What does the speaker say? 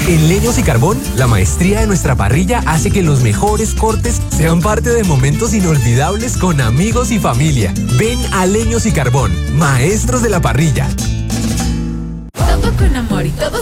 En Leños y Carbón, la maestría de nuestra parrilla hace que los mejores cortes sean parte de momentos inolvidables con amigos y familia. Ven a Leños y Carbón, maestros de la parrilla. Todo con amor y todo